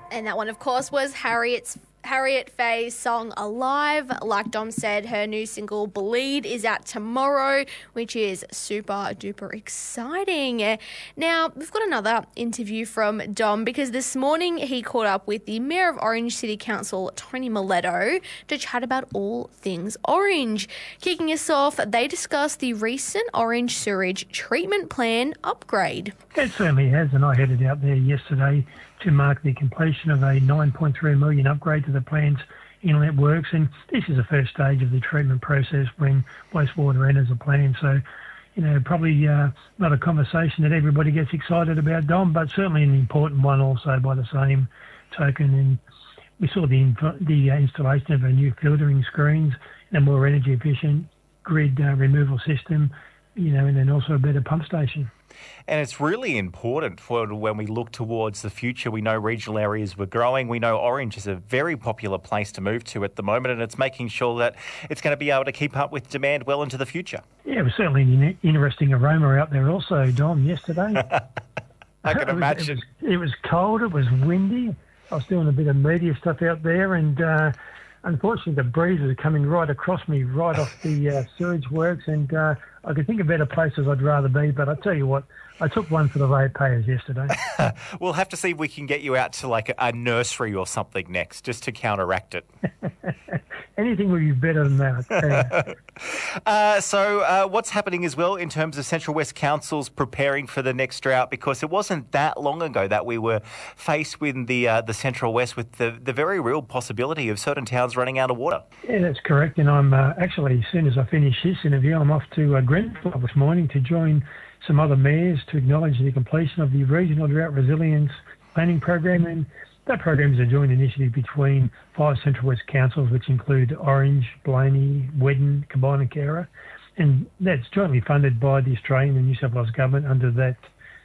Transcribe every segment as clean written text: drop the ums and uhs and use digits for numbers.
And that one, of course, was Harriet Faye's song Alive. Like Dom said, her new single Bleed is out tomorrow, which is super duper exciting. Now, we've got another interview from Dom because this morning he caught up with the Mayor of Orange City Council, Tony Miletto, to chat about all things Orange. Kicking us off, they discussed the recent Orange sewage treatment plan upgrade. It certainly has, and I headed out there yesterday to mark the completion of a $9.3 million upgrade to the plant's inlet works, and this is the first stage of the treatment process when wastewater enters the plant. So, probably not a conversation that everybody gets excited about, Dom, but certainly an important one also by the same token. And we saw the installation of a new filtering screens and a more energy efficient grid removal system, and then also a better pump station. And it's really important for when we look towards the future. We know regional areas were growing. We know Orange is a very popular place to move to at the moment, and it's making sure that it's going to be able to keep up with demand well into the future. Yeah, it was certainly an interesting aroma out there also, Dom, yesterday. I can imagine. It was cold. It was windy. I was doing a bit of media stuff out there, and unfortunately the breeze was coming right across me, right off the sewage works, and I could think of better places I'd rather be, but I tell you what, I took one for the ratepayers yesterday. We'll have to see if we can get you out to like a nursery or something next, just to counteract it. Anything would be better than that. So what's happening as well in terms of Central West Councils preparing for the next drought? Because it wasn't that long ago that we were faced with the Central West with the very real possibility of certain towns running out of water. Yeah, that's correct. And I'm actually, as soon as I finish this interview, I'm off to Grenfell this morning to join some other mayors to acknowledge the completion of the Regional Drought Resilience Planning Program. And that program is a joint initiative between 5 Central West councils, which include Orange, Blaney, Wedden, Combine and Cowra. And that's jointly funded by the Australian and New South Wales Government under that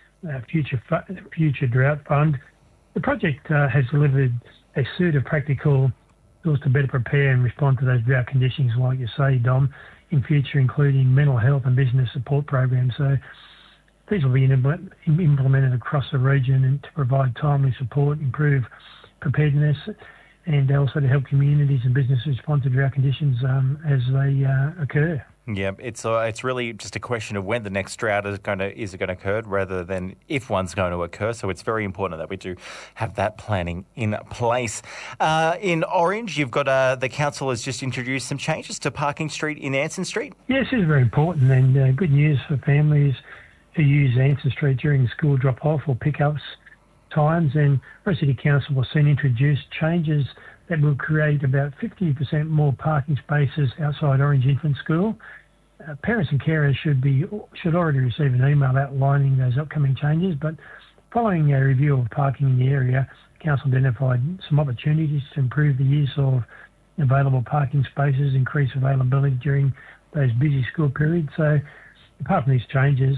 Future Drought Fund. The project has delivered a suite of practical tools to better prepare and respond to those drought conditions, like you say, Dom, in future, including mental health and business support programs. So these will be implemented across the region and to provide timely support, improve preparedness, and also to help communities and businesses respond to drought conditions as they occur. Yeah, it's really just a question of when the next drought is going to occur rather than if one's going to occur. So it's very important that we do have that planning in place. In Orange, you've got the council has just introduced some changes to Parking Street in Anson Street. Yes, this is very important and good news for families who use Anson Street during school drop-off or pick-ups times. And Orange City Council will soon introduce changes that will create about 50% more parking spaces outside Orange Infant School. Parents and carers should already receive an email outlining those upcoming changes, but following a review of parking in the area, the council identified some opportunities to improve the use of available parking spaces, increase availability during those busy school periods. So as part of these changes,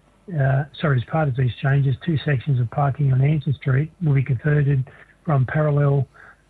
2 sections of parking on Anson Street will be converted from parallel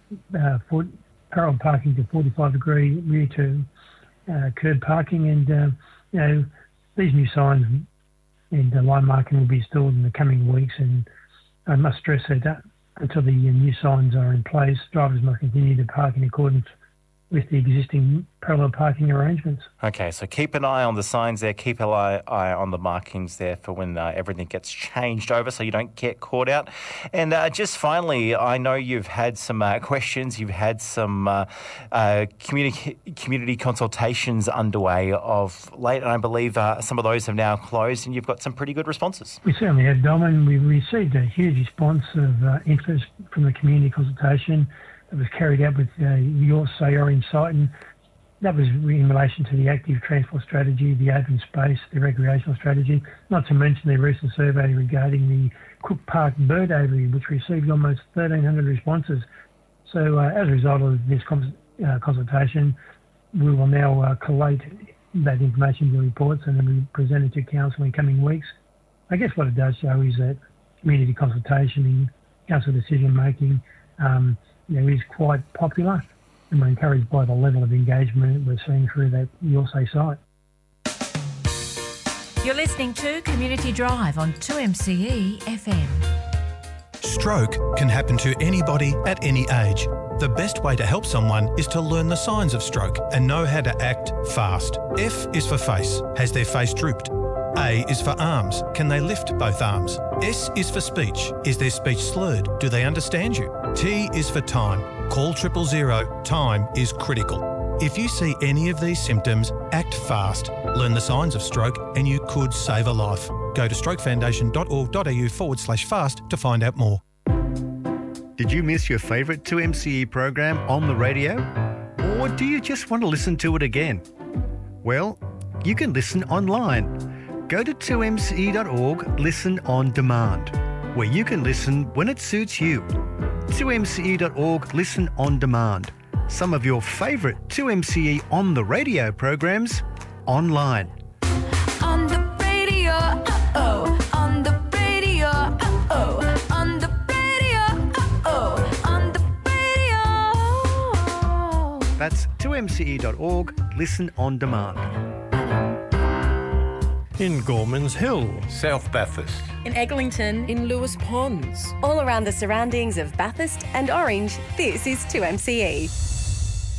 parking to 45-degree rear to curb parking, and these new signs and line marking will be installed in the coming weeks. And I must stress that until the new signs are in place, drivers must continue to park in accordance with the existing parallel parking arrangements. Okay, so keep an eye on the signs there, keep an eye on the markings there for when everything gets changed over so you don't get caught out. And just finally, I know you've had some questions, you've had some community consultations underway of late, and I believe some of those have now closed and you've got some pretty good responses. We certainly have, Dom, and we received a huge response of interest from the community consultation that was carried out with your Say Orange site, and that was in relation to the active transport strategy, the open space, the recreational strategy, not to mention the recent survey regarding the Cook Park bird aviary, which received almost 1,300 responses. So as a result of this consultation, we will now collate that information into reports and then we present it to council in coming weeks. I guess what it does show is that community consultation and council decision making is quite popular, and we're encouraged by the level of engagement we're seeing through that Your Say site. You're listening to Community Drive on 2MCE FM. Stroke can happen to anybody at any age. The best way to help someone is to learn the signs of stroke and know how to act fast. F is for face. Has their face drooped? A is for arms. Can they lift both arms? S is for speech. Is their speech slurred? Do they understand you? T is for time. Call 000. Time is critical. If you see any of these symptoms, act fast. Learn the signs of stroke and you could save a life. Go to strokefoundation.org.au/fast to find out more. Did you miss your favourite 2MCE program on the radio? Or do you just want to listen to it again? Well, you can listen online. Go to 2mce.org Listen on Demand, where you can listen when it suits you. 2mce.org Listen on Demand. Some of your favourite 2MCE on the radio programs online. On the radio, oh, on the radio, oh, on the radio, oh, on the radio. That's 2mce.org Listen on Demand. In Gormans Hill, South Bathurst, in Eglinton, in Lewis Ponds. All around the surroundings of Bathurst and Orange, this is 2MCE.